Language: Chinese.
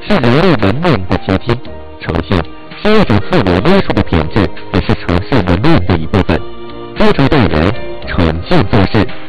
是人类文明的结晶。诚信是一种自我约束的品质，也是城市文明的一部分。知足待人，诚信做事。